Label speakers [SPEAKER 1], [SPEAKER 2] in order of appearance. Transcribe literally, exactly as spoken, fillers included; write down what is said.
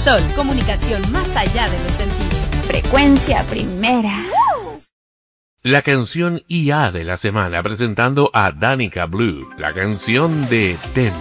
[SPEAKER 1] Sol, comunicación más allá de los sentidos.
[SPEAKER 2] Frecuencia primera.
[SPEAKER 3] La canción I A de la semana, presentando a Danica Blue, la canción de Ten.